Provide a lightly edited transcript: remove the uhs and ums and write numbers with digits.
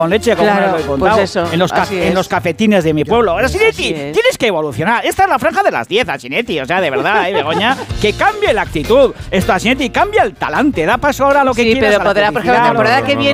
con leche, como Claro, me lo he contado, pues eso, en los cafetines de mi pueblo. Ahora, Asinetti, Así es. tienes que evolucionar. Esta es la franja de las 10, Asinetti. O sea, de verdad, Begoña, que cambie la actitud. Esto, Asinetti, cambia el talante. Da paso ahora a lo que Sí, quieras. pero a la podrá, por ejemplo, la felicidad. temporada que viene